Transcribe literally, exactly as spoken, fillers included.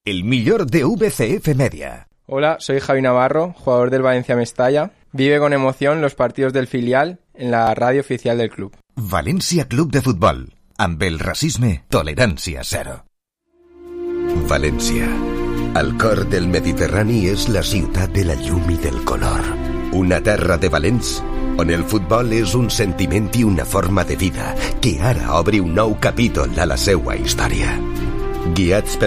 el millor de V C F Media. Hola, soy Javi Navarro, jugador del Valencia Mestalla. Vive con emoción los partidos del filial en la radio oficial del club. València Club de Futbol. Amb el racisme, tolerància zero. València. Al cor del Mediterrani és la ciutat de la llum i del color. Una terra de valents on el futbol és un sentiment i una forma de vida que ara obre un nou capítol a la seua història. Guiats pel